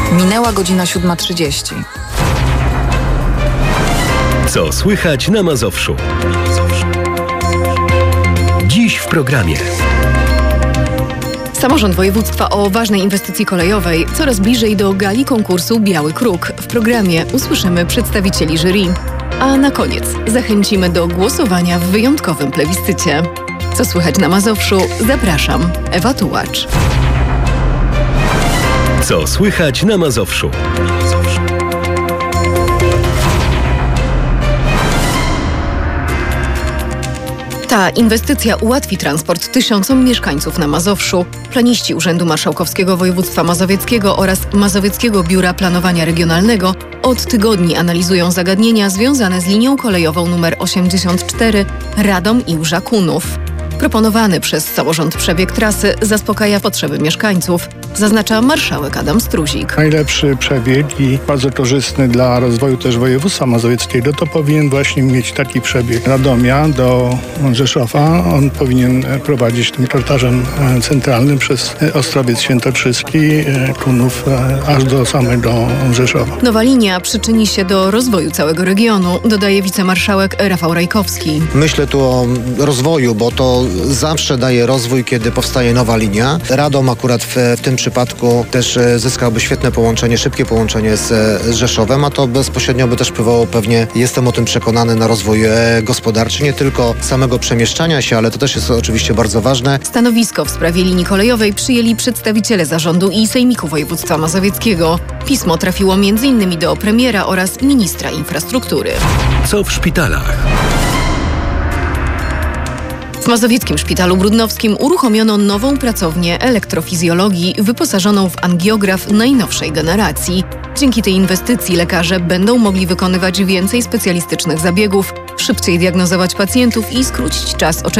Minęła godzina 7:30. Co słychać na Mazowszu? Dziś w programie. Samorząd województwa o ważnej inwestycji kolejowej coraz bliżej do gali konkursu Biały Kruk. W programie usłyszymy przedstawicieli jury. A na koniec zachęcimy do głosowania w wyjątkowym plebiscycie. Co słychać na Mazowszu? Zapraszam, Ewa Tułacz. Co słychać na Mazowszu? Ta inwestycja ułatwi transport tysiącom mieszkańców na Mazowszu. Planiści Urzędu Marszałkowskiego Województwa Mazowieckiego oraz Mazowieckiego Biura Planowania Regionalnego od tygodni analizują zagadnienia związane z linią kolejową nr 84 Radom-Iłża-Kunów. Proponowany przez samorząd przebieg trasy zaspokaja potrzeby mieszkańców, zaznacza marszałek Adam Struzik. Najlepszy przebieg i bardzo korzystny dla rozwoju też województwa mazowieckiego to powinien właśnie mieć taki przebieg Radomia do Rzeszowa. On powinien prowadzić tym korytarzem centralnym przez Ostrowiec Świętokrzyski, Kunów aż do samego Rzeszowa. Nowa linia przyczyni się do rozwoju całego regionu, dodaje wicemarszałek Rafał Rajkowski. Myślę tu o rozwoju, bo to zawsze daje rozwój, kiedy powstaje nowa linia. Radom akurat w tym przypadku też zyskałby świetne połączenie, szybkie połączenie z Rzeszowem, a to bezpośrednio by też wpływało pewnie, jestem o tym przekonany, na rozwój gospodarczy, nie tylko samego przemieszczania się, ale to też jest oczywiście bardzo ważne. Stanowisko w sprawie linii kolejowej przyjęli przedstawiciele zarządu i Sejmiku Województwa Mazowieckiego. Pismo trafiło m.in. do premiera oraz ministra infrastruktury. Co w szpitalach? W Mazowieckim Szpitalu Brudnowskim uruchomiono nową pracownię elektrofizjologii wyposażoną w angiograf najnowszej generacji. Dzięki tej inwestycji lekarze będą mogli wykonywać więcej specjalistycznych zabiegów, szybciej diagnozować pacjentów i skrócić czas oczekiwania